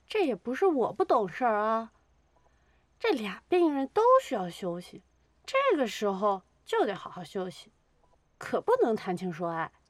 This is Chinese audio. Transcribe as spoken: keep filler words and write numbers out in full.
这也不是我不懂事儿啊。这俩病人都需要休息，这个时候就得好好休息，可不能谈情说爱。